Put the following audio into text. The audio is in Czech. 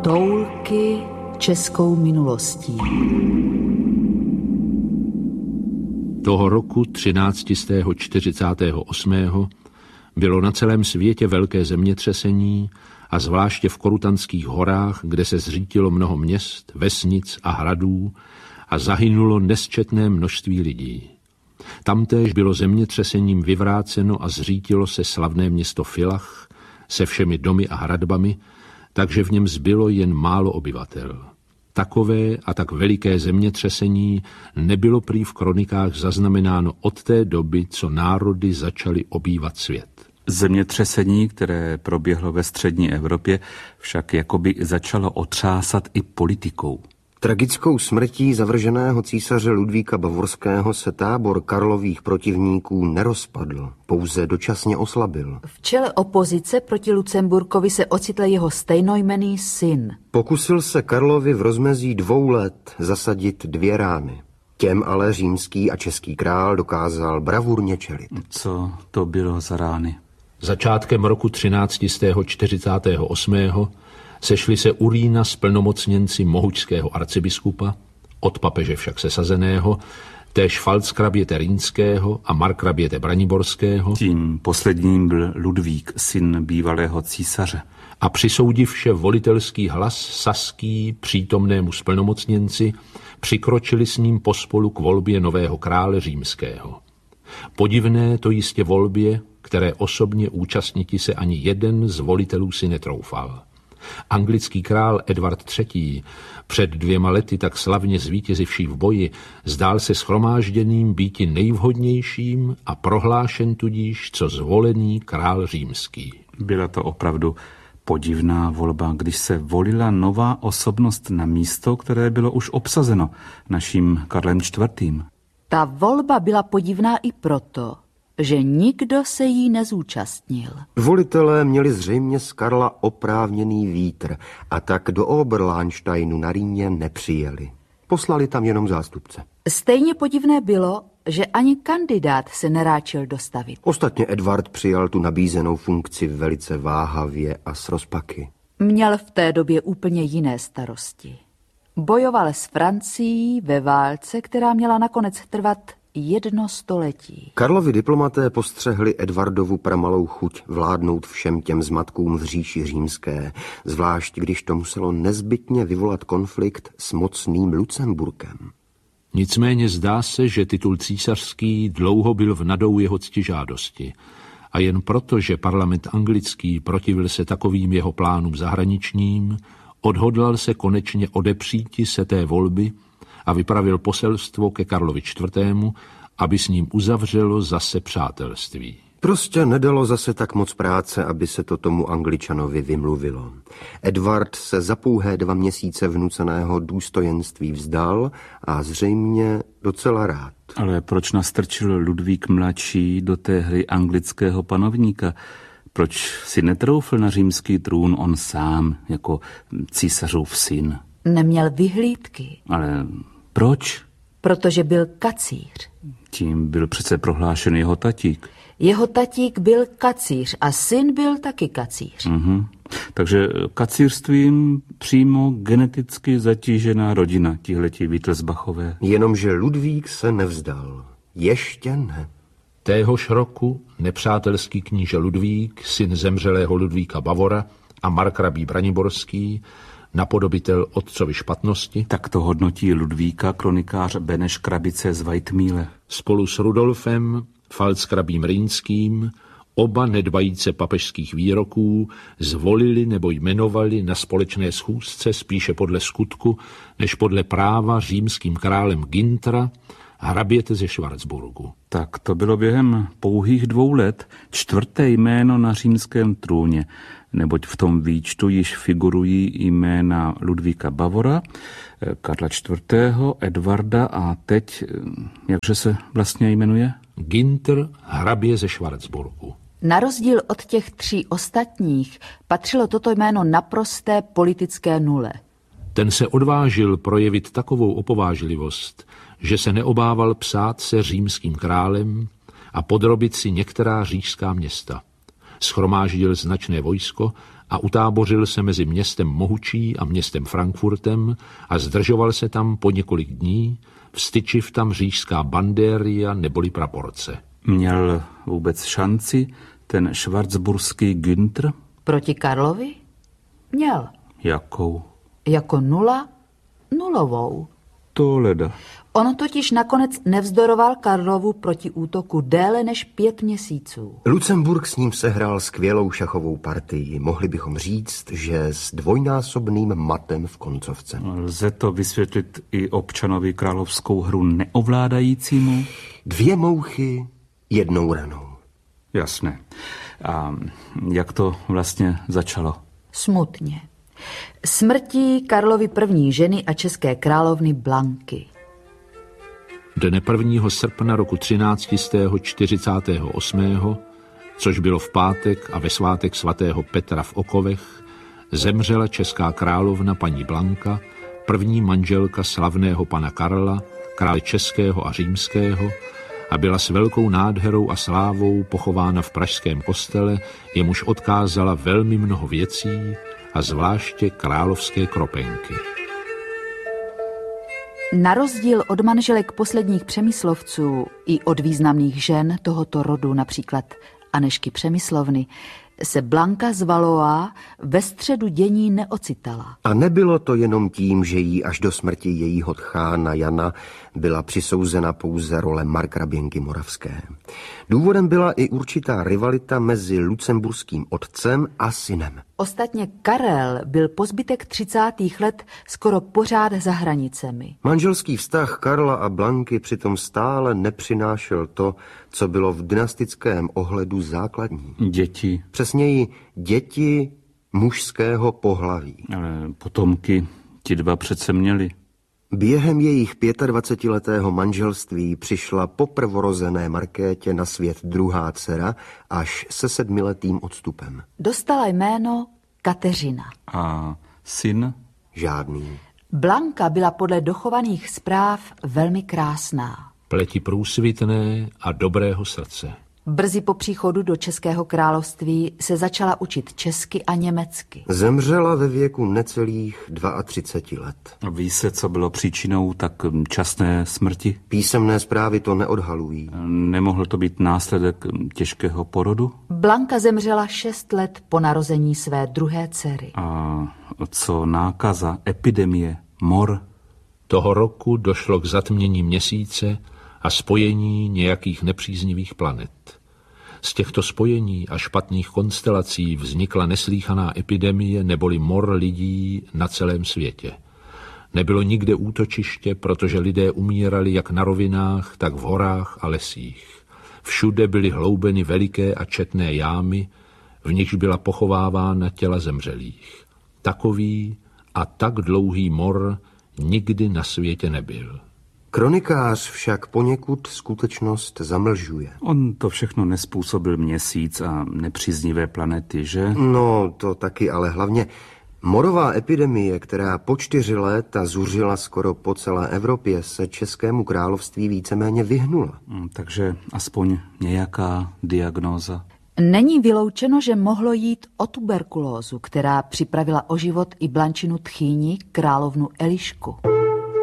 Toulky českou minulostí. Toho roku 1348. bylo na celém světě velké zemětřesení a zvláště v Korutanských horách, kde se zřítilo mnoho měst, vesnic a hradů a zahynulo nesčetné množství lidí. Tamtéž bylo zemětřesením vyvráceno a zřítilo se slavné město Filach se všemi domy a hradbami, takže v něm zbylo jen málo obyvatel. Takové a tak veliké zemětřesení nebylo prý v kronikách zaznamenáno od té doby, co národy začaly obývat svět. Zemětřesení, které proběhlo ve střední Evropě, však jakoby začalo otřásat i politikou. Tragickou smrtí zavrženého císaře Ludvíka Bavorského se tábor Karlových protivníků nerozpadl, pouze dočasně oslabil. V čele opozice proti Lucemburkovi se ocitl jeho stejnojmenný syn. Pokusil se Karlovi v rozmezí 2 let zasadit 2 rány. Těm ale římský a český král dokázal bravurně čelit. Co to bylo za rány? Začátkem roku 1348. sešli se u Rýna splnomocněnci mohučského arcibiskupa, od papeže však sesazeného, též Pfalzkraběte Rýnského a Markraběte Braniborského. Tím posledním byl Ludvík, syn bývalého císaře. A přisoudivše volitelský hlas saský přítomnému splnomocněnci, přikročili s ním pospolu k volbě nového krále římského. Podivné to jistě volbě, které osobně účastniti se ani jeden z volitelů si netroufal. Anglický král Edvard III., před 2 lety tak slavně zvítězivší v boji, zdál se shromážděným býti nejvhodnějším a prohlášen tudíž, co zvolený král římský. Byla to opravdu podivná volba, když se volila nová osobnost na místo, které bylo už obsazeno naším Karlem IV. Ta volba byla podivná i proto, že nikdo se jí nezúčastnil. Volitelé měli zřejmě z Karla oprávněný vítr a tak do Oberlahnsteinu na Rýně nepřijeli. Poslali tam jenom zástupce. Stejně podivné bylo, že ani kandidát se neráčil dostavit. Ostatně Edvard přijal tu nabízenou funkci velice váhavě a s rozpaky. Měl v té době úplně jiné starosti. Bojoval s Francií ve válce, která měla nakonec trvat 1 století. Karlovi diplomaté postřehli Edvardovu pramalou chuť vládnout všem těm zmatkům v říši římské, zvlášť když to muselo nezbytně vyvolat konflikt s mocným Lucemburkem. Nicméně zdá se, že titul císařský dlouho byl v nadou jeho ctižádosti a jen proto, že parlament anglický protivil se takovým jeho plánům zahraničním, odhodlal se konečně odepříti se té volby a vypravil poselstvo ke Karlovi IV., aby s ním uzavřelo zase přátelství. Prostě nedalo zase tak moc práce, aby se to tomu Angličanovi vymluvilo. Edvard se za pouhé 2 měsíce vnuceného důstojenství vzdal a zřejmě docela rád. Ale proč nastrčil Ludvík mladší do té hry anglického panovníka? Proč si netroufl na římský trůn on sám, jako císařův syn? Neměl vyhlídky. Ale proč? Protože byl kacíř. Tím byl přece prohlášen jeho tatík. Jeho tatík byl kacíř a syn byl taky kacíř. Takže kacířstvím přímo geneticky zatížená rodina, tihleti Wittelsbachové. Jenomže Ludvík se nevzdal. Ještě ne. Téhož roku nepřátelský kníže Ludvík, syn zemřelého Ludvíka Bavora a Markrabí Braniborský, napodobitel otcovy špatnosti, tak to hodnotí Ludvíka kronikář Beneš Krabice z Weitmíle. Spolu s Rudolfem, Pfalzkrabím Rýnským, oba nedbajíce papežských výroků zvolili nebo jmenovali na společné schůzce spíše podle skutku, než podle práva římským králem Gintra, hraběte ze Schwarzburgu. Tak to bylo během pouhých 2 let 4. jméno na římském trůně, neboť v tom výčtu již figurují jména Ludvíka Bavora, Karla IV., Edvarda a teď, jakže se vlastně jmenuje? Ginter, hrabě ze Schwarzburgu. Na rozdíl od těch 3 ostatních patřilo toto jméno naprosté politické nule. Ten se odvážil projevit takovou opovážlivost, že se neobával psát se římským králem a podrobit si některá říšská města. Shromáždil značné vojsko a utábořil se mezi městem Mohučí a městem Frankfurtem a zdržoval se tam po několik dní, vstyčiv tam říšská bandéria neboli praporce. Měl vůbec šanci ten švarcburský Günther? Proti Karlovi? Měl. Jakou? Jako nulovou. To leda. On totiž nakonec nevzdoroval Karlovu proti útoku déle než 5 měsíců. Lucemburk s ním sehrál skvělou šachovou partii. Mohli bychom říct, že s dvojnásobným matem v koncovce. Lze to vysvětlit i občanovi královskou hru neovládajícímu? 2 mouchy, 1 ranou. Jasné. A jak to vlastně začalo? Smutně. Smrtí Karlovy první ženy a české královny Blanky. Dne 1. srpna roku 1348., což bylo v pátek a ve svátek svatého Petra v Okovech, zemřela česká královna paní Blanka, první manželka slavného pana Karla, krále českého a římského, a byla s velkou nádherou a slávou pochována v pražském kostele, jemuž odkázala velmi mnoho věcí a zvláště královské kropenky. Na rozdíl od manželek posledních Přemyslovců i od významných žen tohoto rodu, například Anežky Přemyslovny, se Blanka z Valois ve středu dění neocitala. A nebylo to jenom tím, že jí až do smrti jejího tchána Jana byla přisouzena pouze role markraběnky Moravské. Důvodem byla i určitá rivalita mezi lucemburským otcem a synem. Ostatně Karel byl po zbytek 30. let skoro pořád za hranicemi. Manželský vztah Karla a Blanky přitom stále nepřinášel to, co bylo v dynastickém ohledu základní. Děti. Přesněji děti mužského pohlaví. Ale potomky ti 2 přece měli. Během jejich 25letého manželství přišla po prvorozené Markétě na svět druhá dcera až se 7letým odstupem. Dostala jméno Kateřina. A syn? Žádný. Blanka byla podle dochovaných zpráv velmi krásná. Pleti průsvitné a dobrého srdce. Brzy po příchodu do Českého království se začala učit česky a německy. Zemřela ve věku necelých 32 let. Ví se, co bylo příčinou tak časné smrti? Písemné zprávy to neodhalují. Nemohl to být následek těžkého porodu? Blanka zemřela 6 let po narození své druhé dcery. A co nákaza, epidemie, mor? Toho roku došlo k zatmění měsíce a spojení nějakých nepříznivých planet. Z těchto spojení a špatných konstelací vznikla neslýchaná epidemie neboli mor lidí na celém světě. Nebylo nikde útočiště, protože lidé umírali jak na rovinách, tak v horách a lesích. Všude byly hloubeny veliké a četné jámy, v nichž byla pochovávána těla zemřelých. Takový a tak dlouhý mor nikdy na světě nebyl. Kronikář však poněkud skutečnost zamlžuje. On to všechno nespůsobil měsíc a nepříznivé planety, že? No, to taky, ale hlavně morová epidemie, která po 4 léta zuřila skoro po celé Evropě, se Českému království víceméně vyhnula. Takže aspoň nějaká diagnóza. Není vyloučeno, že mohlo jít o tuberkulózu, která připravila o život i Blančinu tchýni, královnu Elišku.